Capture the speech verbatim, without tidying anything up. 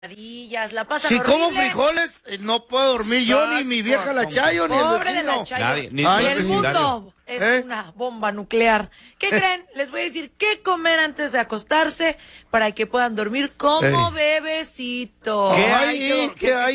La pasan si horrible. como frijoles, eh, no puedo dormir yo, ni mi vieja la Chayo, ni el Pobre de la vecino. Chayo. Nadie, ni Ay, Y el vecindario. mundo es ¿Eh? una bomba nuclear. ¿Qué creen? Les voy a decir qué comer antes de acostarse para que puedan dormir como Ey. bebecitos. ¿Qué Ay, hay que- ¿qué hay?